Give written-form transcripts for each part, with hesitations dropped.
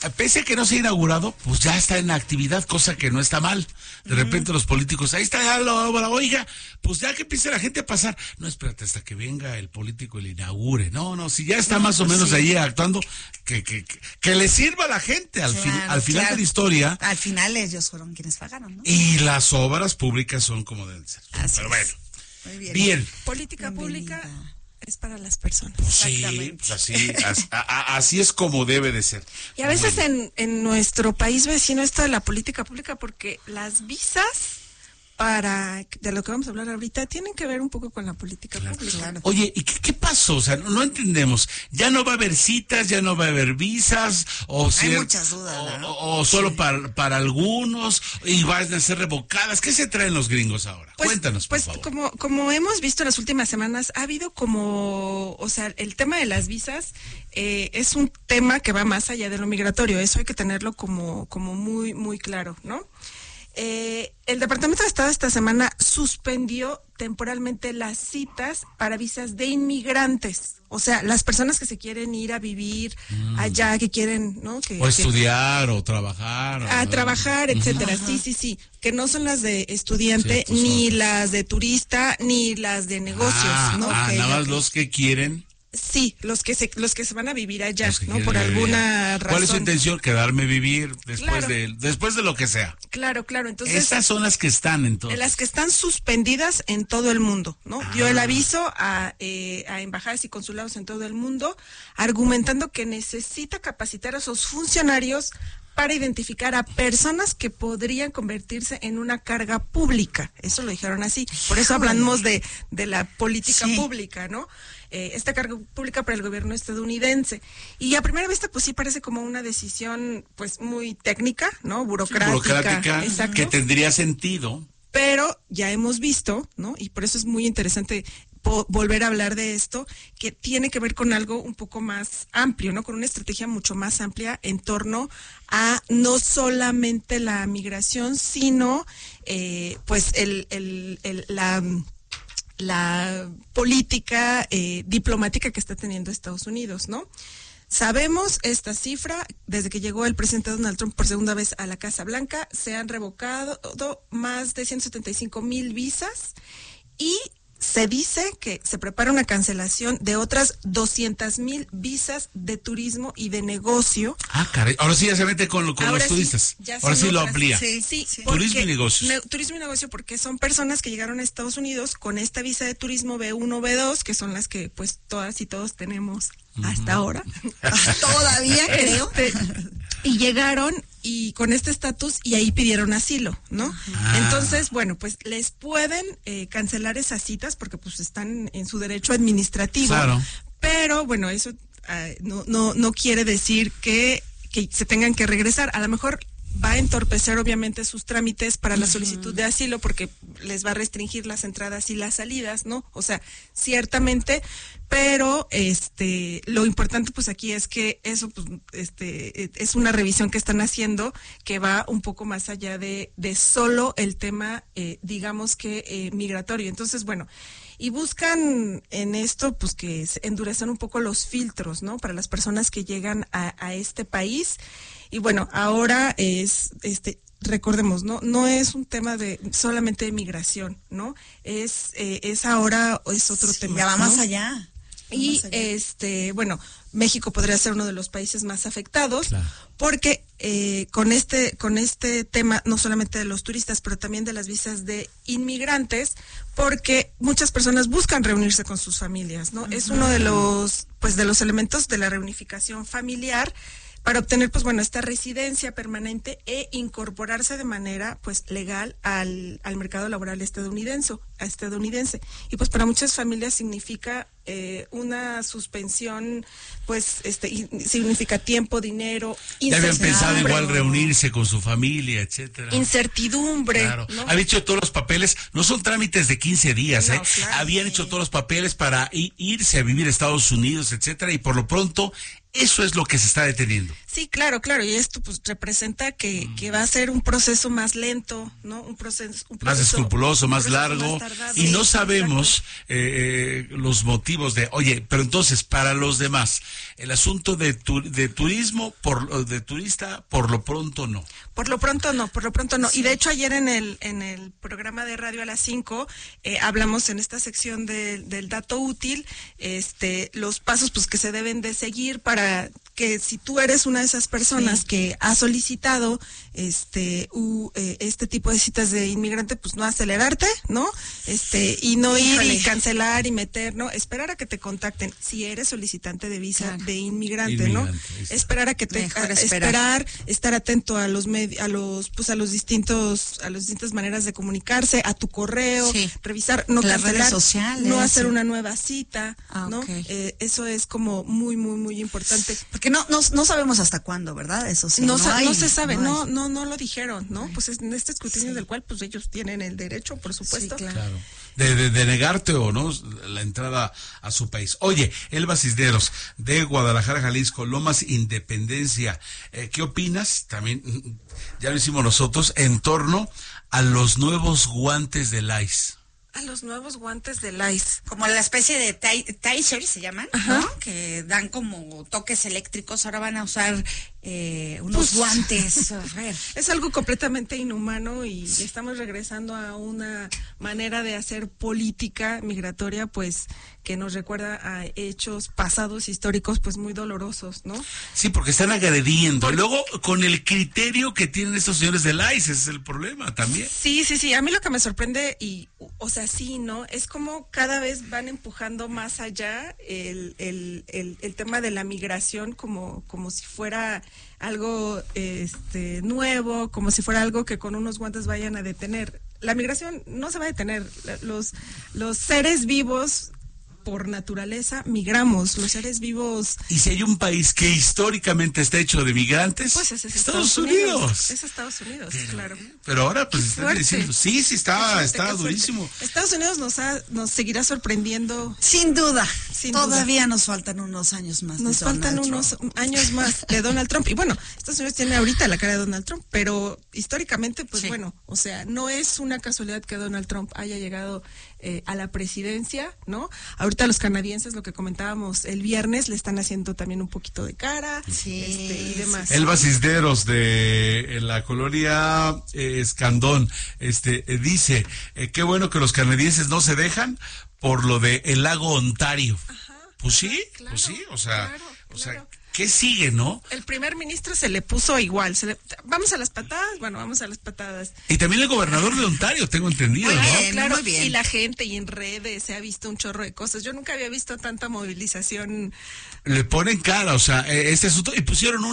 pese a que no se ha inaugurado, pues ya está en actividad, cosa que no está mal. De repente los políticos, ahí está ya la obra, oiga, pues ya que empiece la gente a pasar. No, espérate hasta que venga el político y le inaugure. No, si ya está más o menos ahí actuando, que le sirva a la gente al final de la historia. Al final ellos fueron quienes pagaron, ¿no? Y las obras públicas son como deben ser. Así Pero es. bueno, Muy bien. Política pública es para las personas. Pues sí, pues así es como debe de ser. Y a veces en nuestro país vecino esto de la política pública, porque las visas de lo que vamos a hablar ahorita, tienen que ver un poco con la política pública. Claro. Oye, ¿y qué pasó? O sea, no entendemos. ¿Ya no va a haber citas, ya no va a haber visas? Hay muchas dudas, ¿no? O solo para algunos, y van a ser revocadas. ¿Qué se traen los gringos ahora? Cuéntanos, por favor. Como hemos visto en las últimas semanas, ha habido el tema de las visas es un tema que va más allá de lo migratorio. Eso hay que tenerlo como muy, muy claro, ¿no? El Departamento de Estado esta semana suspendió temporalmente las citas para visas de inmigrantes, o sea, las personas que se quieren ir a vivir allá, que quieren, ¿no? Estudiar o trabajar. Trabajar, etcétera. Sí, que no son las de estudiante, ni las de turista, ni las de negocios, ¿no? Nada más los que quieren. Sí, los que se van a vivir allá, ¿no? Por alguna razón. ¿Cuál es su intención? Quedarme vivir después de lo que sea. Claro. Entonces, esas son las que están entonces. Las que están suspendidas en todo el mundo, ¿no? Dio el aviso a embajadas y consulados en todo el mundo, argumentando que necesita capacitar a sus funcionarios para identificar a personas que podrían convertirse en una carga pública. Eso lo dijeron así. Por eso hablamos de la política pública, ¿no? Esta carga pública para el gobierno estadounidense. Y a primera vista, pues sí parece como una decisión, pues muy técnica, ¿no? Burocrática. Exacto. Que tendría sentido. Pero ya hemos visto, ¿no? Y por eso es muy interesante volver a hablar de esto, que tiene que ver con algo un poco más amplio, ¿no? Con una estrategia mucho más amplia en torno a no solamente la migración, sino pues la política diplomática que está teniendo Estados Unidos, ¿no? Sabemos esta cifra, desde que llegó el presidente Donald Trump por segunda vez a la Casa Blanca, se han revocado más de 175,000 visas y se dice que se prepara una cancelación de otras 200,000 visas de turismo y de negocio. Caray, ahora sí ya se mete con los turistas. Ahora sí lo amplía. Sí, turismo y negocios. Turismo y negocio, porque son personas que llegaron a Estados Unidos con esta visa de turismo B1, B2, que son las que pues todas y todos tenemos hasta ahora. Todavía creo. Y llegaron y con este estatus y ahí pidieron asilo, ¿no? Entonces, bueno, pues les pueden cancelar esas citas porque pues están en su derecho administrativo. Claro. Pero bueno, eso no quiere decir que se tengan que regresar. A lo mejor va a entorpecer obviamente sus trámites para la solicitud de asilo porque les va a restringir las entradas y las salidas, ¿no? O sea, ciertamente, pero lo importante pues aquí es que eso pues es una revisión que están haciendo que va un poco más allá de solo el tema digamos que migratorio. Entonces, bueno, y buscan en esto pues que endurezcan un poco los filtros, ¿no? Para las personas que llegan a este país. Y bueno, ahora recordemos, no es un tema de solamente de migración, ¿no? Es ahora es otro tema. Ya va más allá. Y bueno, México podría ser uno de los países más afectados, claro, porque con este tema no solamente de los turistas, pero también de las visas de inmigrantes, porque muchas personas buscan reunirse con sus familias, ¿no? Es uno de los elementos de la reunificación familiar para obtener esta residencia permanente e incorporarse de manera legal al mercado laboral estadounidense. Y pues para muchas familias significa una suspensión, significa tiempo, dinero, ya habían pensado igual reunirse con su familia, etcétera. Incertidumbre. Claro. ¿No? Habían hecho todos los papeles, no son trámites de 15 días, no, claro, habían hecho todos los papeles para irse a vivir a Estados Unidos, etcétera, y por lo pronto eso es lo que se está deteniendo. Sí, claro, y esto pues representa que va a ser un proceso más lento, ¿no? Un proceso más escrupuloso, más largo, más tardado, y no sabemos los motivos objetivos de, oye, pero entonces, para los demás, el asunto de turismo, de turista, por lo pronto no. Por lo pronto no. Sí. Y de hecho ayer en el programa de radio a las 5 hablamos en esta sección del dato útil, los pasos pues que se deben de seguir para que si tú eres una de esas personas que ha solicitado este tipo de citas de inmigrante, pues no acelerarte, ¿no? Y no ir y cancelar y meter, ¿no? Esperar a que te contacten si eres solicitante de visa de inmigrante, ¿no? Esperar a que esperar, estar atento a las distintas maneras de comunicarse, a tu correo, revisar, no las cancelar, redes sociales, no hacer una nueva cita, ¿no? Eso es como muy, muy, muy importante. Porque no sabemos hasta cuándo, ¿verdad? Eso sí. No se sabe, no lo dijeron, ¿no? Pues en este escrutinio del cual pues ellos tienen el derecho, por supuesto. Sí, claro. De negarte o no la entrada a su país. Oye, Elba Cisneros, de Guadalajara, Jalisco, Lomas Independencia, ¿qué opinas? También, ya lo hicimos nosotros, en torno a los nuevos guantes del ICE. A los nuevos guantes del ICE. Como la especie de tasers se llaman, ajá, ¿no? Que dan como toques eléctricos. Ahora van a usar unos guantes. A ver. Es algo completamente inhumano y estamos regresando a una manera de hacer política migratoria, pues, que nos recuerda a hechos pasados históricos, pues, muy dolorosos, ¿no? Sí, porque están agrediendo. Y luego, con el criterio que tienen estos señores del ICE, ese es el problema también. Sí. A mí lo que me sorprende, o sea, sí, ¿no? Es como cada vez van empujando más allá el tema de la migración como si fuera algo nuevo, como si fuera algo que con unos guantes vayan a detener. La migración no se va a detener. Los seres vivos, por naturaleza, migramos. Los seres vivos... Y si hay un país que históricamente está hecho de migrantes, pues es Estados Unidos. Es Estados Unidos, claro. Pero ahora pues están diciendo, sí, está durísimo. Estados Unidos nos seguirá sorprendiendo. Sin duda. Todavía duda. nos faltan unos años más. Nos faltan unos años más de Donald Trump. Y bueno, Estados Unidos tiene ahorita la cara de Donald Trump, pero históricamente, pues bueno, o sea, no es una casualidad que Donald Trump haya llegado a la presidencia, ¿no? Ahorita los canadienses, lo que comentábamos el viernes, le están haciendo también un poquito de cara, y demás. Elba Cisneros de la colonia Escandón, dice, qué bueno que los canadienses no se dejan por lo de el lago Ontario. Ajá, pues sí, claro, pues sí, o sea, claro. ¿qué sigue, no? El primer ministro se le puso igual. Vamos a las patadas. Y también el gobernador de Ontario, tengo entendido, ¿no? Claro, muy bien. Y la gente y en redes se ha visto un chorro de cosas. Yo nunca había visto tanta movilización. Le ponen cara, o sea, este asunto, y pusieron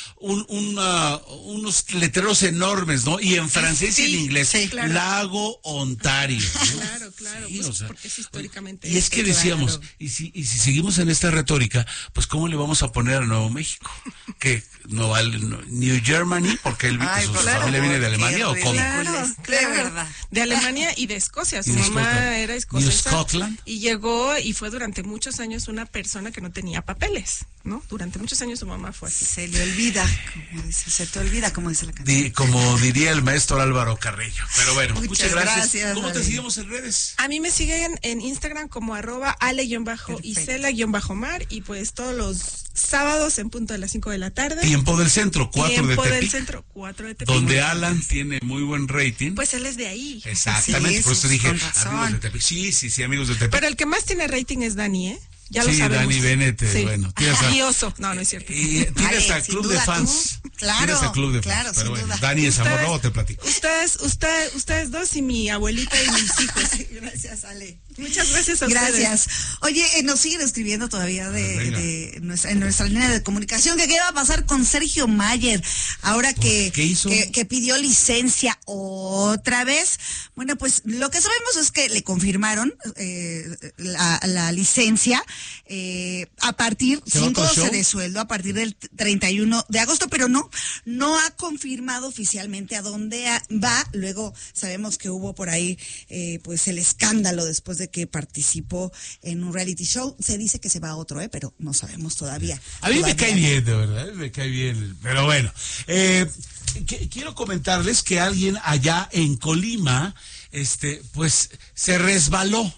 unos letreros enormes, ¿no? Y en francés y en inglés, claro. Lago Ontario, ¿no? Claro, sí, pues, o sea, porque es históricamente. Y es que decíamos, claro. y si seguimos en esta retórica, pues ¿cómo le vamos a poner a Nuevo México? ¿Que New Germany? Porque su familia viene de Alemania, ¿o cómo? Claro, de verdad. De Alemania y de Escocia. Su Y de mamá Scotland. era New escocesa. Scotland. Y llegó y fue durante muchos años una persona que no tenía papeles, ¿no? Durante muchos años su mamá fue así. Se le olvida, se te olvida, como dice la canción. Como diría el maestro Álvaro Carreño. Pero bueno, muchas gracias. ¿Cómo te David. seguimos en redes? A mí me siguen en Instagram como @ale_isela_mar y pues todos los sábados en punto de las 5 de la tarde. Tiempo del Centro, 4 de Tepic. Centro, 4 de Tepic. Donde Alan tiene muy buen rating. Pues él es de ahí. Exactamente, Sí, por eso dije, con razón. amigos de Tepic. Sí, amigos de Tepic. Pero el que más tiene rating es Dani, ¿eh? Ya lo Sí, sabemos. Dani Bennett, bueno. Y Oso. No es cierto. Y tienes Ale, al sin club de duda, fans. tú. Claro, Tienes al club de fans. claro, Pero sin bueno, duda. Dani es amor, luego te platico. Ustedes dos y mi abuelita y mis hijos. Gracias, Ale. Muchas gracias a ustedes. Gracias. Oye, nos siguen escribiendo todavía en nuestra línea de comunicación que qué va a pasar con Sergio Mayer ahora que ¿Qué hizo? que pidió licencia otra vez. Bueno, pues lo que sabemos es que le confirmaron la licencia a partir sin goce de sueldo a partir del 31 de agosto, pero no ha confirmado oficialmente a dónde va. Luego sabemos que hubo por ahí pues el escándalo después de que participó en un reality show. Se dice que se va a otro, pero no sabemos todavía. A mí me cae bien, de verdad, me cae bien. Pero bueno, quiero comentarles que alguien allá en Colima, pues se resbaló.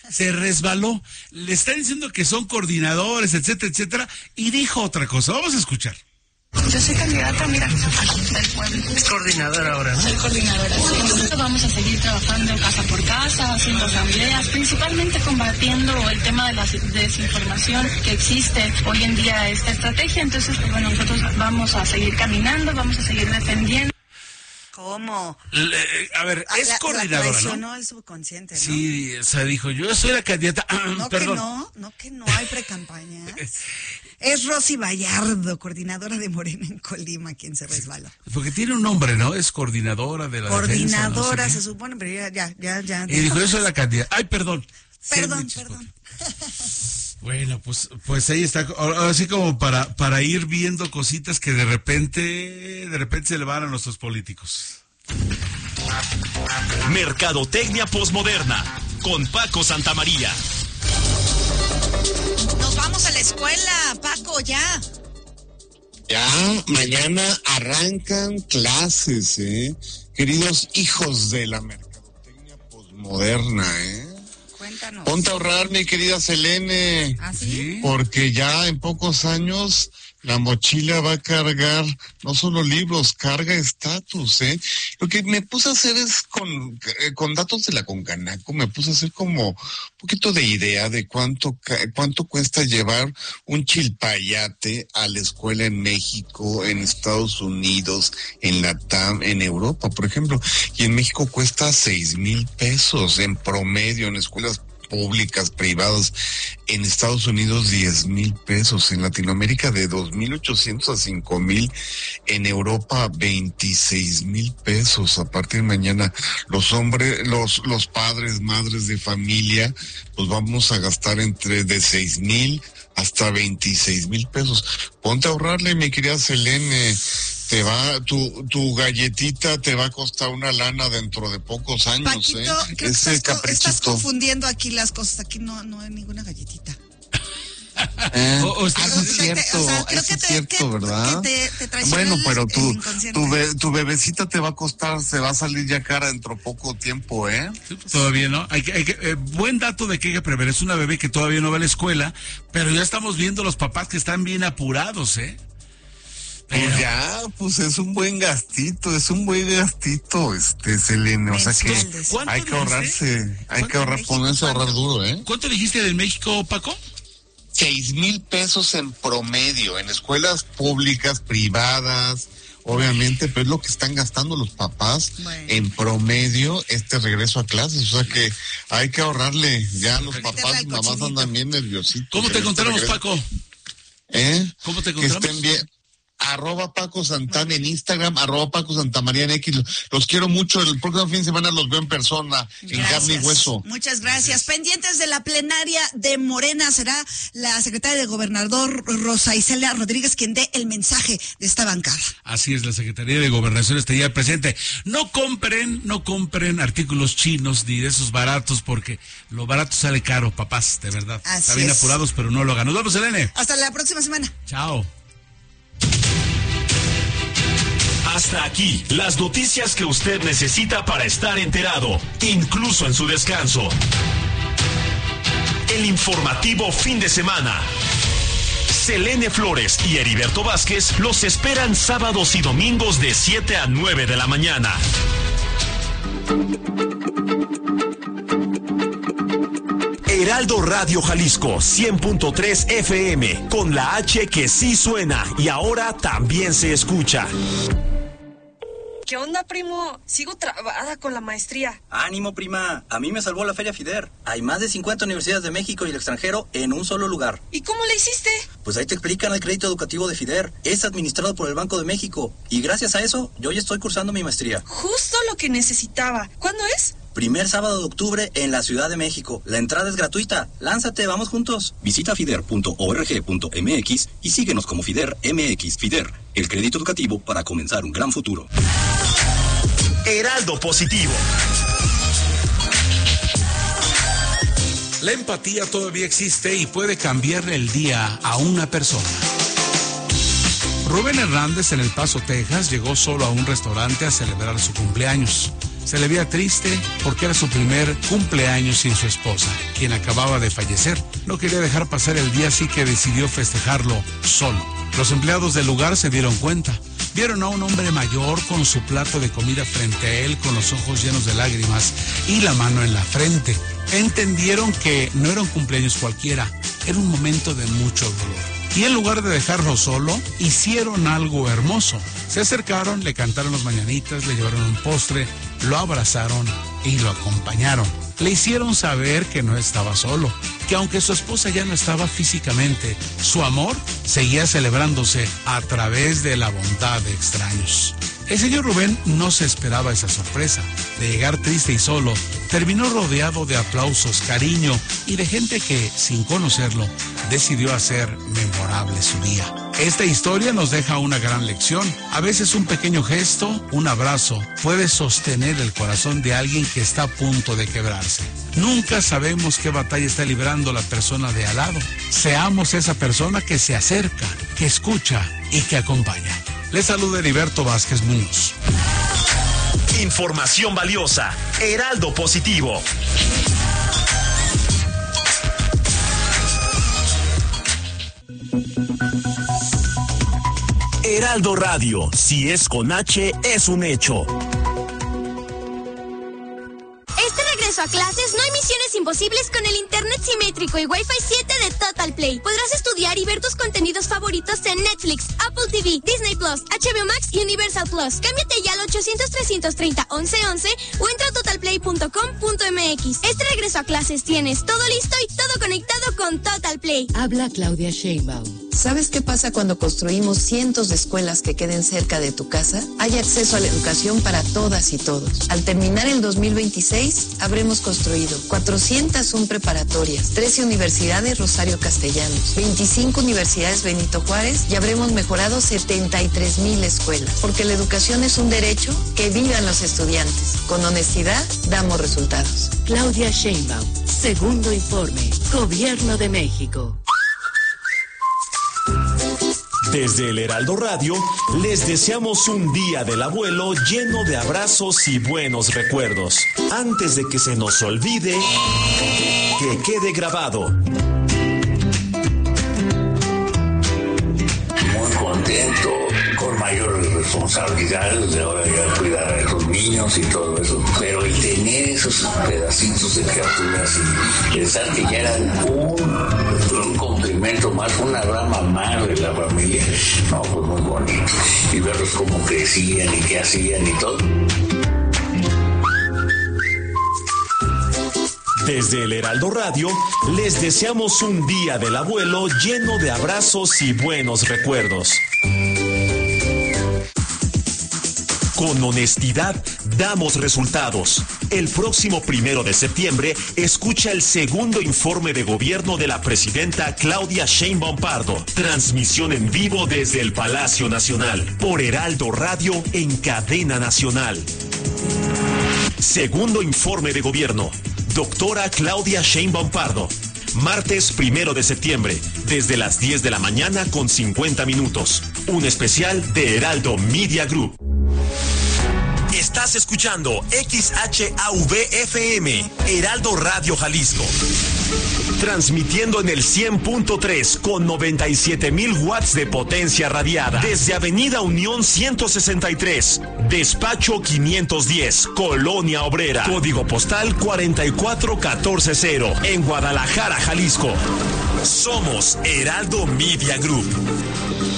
se resbaló. Le están diciendo que son coordinadores, etcétera, etcétera, y dijo otra cosa. Vamos a escuchar. Yo soy candidata, mira, del pueblo. Es coordinadora ahora, ¿no? Soy coordinadora, sí. Vamos a seguir trabajando casa por casa, haciendo asambleas, principalmente combatiendo el tema de la desinformación que existe hoy en día, esta estrategia. Entonces, pues bueno, nosotros vamos a seguir caminando, vamos a seguir defendiendo. ¿Cómo? A ver, es coordinadora, la traicionó, ¿no? el subconsciente, ¿no? Sí, o sea, dijo, yo soy la candidata. No, Perdón. que no hay precampañas. Es Rosy Vallardo, coordinadora de Morena en Colima, quien se resbaló. Porque tiene un nombre, ¿no? Es coordinadora de la Coordinadora, defensa, no sé se supone, pero ya. Y dijo, yo soy la candidata. Ay, perdón. Perdón. Bueno, pues ahí está, así como para ir viendo cositas que de repente se le van a nuestros políticos. Mercadotecnia Postmoderna con Paco Santamaría. Nos vamos a la escuela, Paco, ya. Ya, mañana arrancan clases, queridos hijos de la mercadotecnia postmoderna, Cuéntanos. Ponte a ahorrar, mi querida Selene. ¿Ah, sí? Porque ya en pocos años la mochila va a cargar no solo libros, carga estatus, Lo que me puse a hacer es con datos de la Concanaco, me puse a hacer como un poquito de idea de cuánto cuesta llevar un chilpayate a la escuela en México, en Estados Unidos, en Latam, en Europa, por ejemplo. Y en México cuesta 6,000 pesos en promedio en escuelas públicas, privadas. En Estados Unidos 10,000 pesos, en Latinoamérica de 2,800 a 5,000, en Europa 26,000 pesos. A partir de mañana los padres, madres de familia, pues vamos a gastar entre de 6,000 hasta 26,000 pesos. Ponte a ahorrarle, mi querida Selene. Tu galletita te va a costar una lana dentro de pocos años, Paquito, creo Ese que estás confundiendo aquí las cosas. Aquí no hay ninguna galletita. Eso es cierto, eso es cierto, ¿verdad? Bueno, pero tu bebecita te va a costar, se va a salir ya cara dentro de poco tiempo, Sí, todavía no. Hay que buen dato de que hay que prever. Es una bebé que todavía no va a la escuela, pero ya estamos viendo los papás que están bien apurados, Pues ya, pues es un buen gastito, Selene, o sea que hay que ahorrarse, ponerse a ahorrar duro, ¿Cuánto dijiste del México, Paco? 6,000 pesos en promedio, en escuelas públicas, privadas, obviamente, pero es lo que están gastando los papás en promedio este regreso a clases, o sea que hay que ahorrarle, ya los papás y mamás andan bien nerviositos. ¿Cómo te encontramos, Paco? ¿Cómo te encontramos? Que estén bien. @Paco Santana en Instagram, @Paco Santamaría en X. Los quiero mucho. El próximo fin de semana los veo en persona, en carne y hueso. Muchas gracias. Pendientes de la plenaria de Morena, será la secretaria de Gobernador Rosa Isela Rodríguez quien dé el mensaje de esta bancada. Así es, la Secretaría de Gobernación está ya presente. No compren artículos chinos ni de esos baratos, porque lo barato sale caro, papás, de verdad. Está bien apurados, pero no lo hagan. Nos vemos, Selene. Hasta la próxima semana. Chao. Hasta aquí, las noticias que usted necesita para estar enterado, incluso en su descanso. El informativo fin de semana. Selene Flores y Heriberto Vázquez los esperan sábados y domingos de 7 a 9 de la mañana. Heraldo Radio Jalisco 100.3 FM, con la H que sí suena y ahora también se escucha. ¿Qué onda, primo? Sigo trabada con la maestría. Ánimo, prima. A mí me salvó la Feria FIDER. Hay más de 50 universidades de México y el extranjero en un solo lugar. ¿Y cómo le hiciste? Pues ahí te explican el crédito educativo de FIDER. Es administrado por el Banco de México. Y gracias a eso, yo ya estoy cursando mi maestría. Justo lo que necesitaba. ¿Cuándo es? Primer sábado de octubre en la Ciudad de México. La entrada es gratuita. Lánzate, vamos juntos. Visita fider.org.mx y síguenos como FIDER MX. FIDER, el crédito educativo para comenzar un gran futuro. Heraldo Positivo. La empatía todavía existe y puede cambiarle el día a una persona. Rubén Hernández en El Paso, Texas, llegó solo a un restaurante a celebrar su cumpleaños. Se le veía triste porque era su primer cumpleaños sin su esposa, quien acababa de fallecer. No quería dejar pasar el día, así que decidió festejarlo solo. Los empleados del lugar se dieron cuenta. Vieron a un hombre mayor con su plato de comida frente a él, con los ojos llenos de lágrimas y la mano en la frente. Entendieron que no era un cumpleaños cualquiera, era un momento de mucho dolor. Y en lugar de dejarlo solo, hicieron algo hermoso. Se acercaron, le cantaron las mañanitas, le llevaron un postre, lo abrazaron y lo acompañaron. Le hicieron saber que no estaba solo, que aunque su esposa ya no estaba físicamente, su amor seguía celebrándose a través de la bondad de extraños. El señor Rubén no se esperaba esa sorpresa. De llegar triste y solo, terminó rodeado de aplausos, cariño y de gente que, sin conocerlo, decidió hacer memorable su día. Esta historia nos deja una gran lección. A veces un pequeño gesto, un abrazo, puede sostener el corazón de alguien que está a punto de quebrarse. Nunca sabemos qué batalla está librando la persona de al lado. Seamos esa persona que se acerca, que escucha y que acompaña. Les saluda Heriberto Vázquez Muñoz. Información valiosa. Heraldo Positivo. Heraldo Radio. Si es con H, es un hecho. A clases, no hay misiones imposibles con el internet simétrico y Wi-Fi 7 de Total Play. Podrás estudiar y ver tus contenidos favoritos en Netflix, Apple TV, Disney Plus, HBO Max y Universal Plus. Cámbiate ya al 800-330-1111 o entra a totalplay.com.mx. Este regreso a clases tienes todo listo y todo conectado con Total Play. Habla Claudia Sheinbaum. ¿Sabes qué pasa cuando construimos cientos de escuelas que queden cerca de tu casa? Hay acceso a la educación para todas y todos. Al terminar el 2026, habremos construido 401 preparatorias, 13 universidades Rosario Castellanos, 25 universidades Benito Juárez y habremos mejorado 73,000 escuelas. Porque la educación es un derecho, que vivan los estudiantes. Con honestidad, damos resultados. Claudia Sheinbaum, segundo informe, Gobierno de México. Desde el Heraldo Radio, les deseamos un día del abuelo lleno de abrazos y buenos recuerdos. Antes de que se nos olvide, que quede grabado. Muy contento, con mayor responsabilidad de ahora ya cuidar a esos niños y todo eso. Pero el tener esos pedacitos de criaturas y pensar que ya eran un complemento más, una rama más de la familia, no, pues muy bonito. Y verlos cómo crecían y qué hacían y todo. Desde el Heraldo Radio, les deseamos un día del abuelo lleno de abrazos y buenos recuerdos. Con honestidad, damos resultados. El próximo 1 de septiembre, escucha el segundo informe de gobierno de la presidenta Claudia Sheinbaum Pardo. Transmisión en vivo desde el Palacio Nacional, por Heraldo Radio en cadena nacional. Segundo informe de gobierno. Doctora Claudia Sheinbaum Pardo. Martes 1 de septiembre, desde las 10 de la mañana con 50 minutos. Un especial de Heraldo Media Group. Estás escuchando XHAV-FM, Heraldo Radio Jalisco. Transmitiendo en el 100.3 con 97,000 watts de potencia radiada. Desde Avenida Unión 163, Despacho 510, Colonia Obrera. Código postal 44140, en Guadalajara, Jalisco. Somos Heraldo Media Group.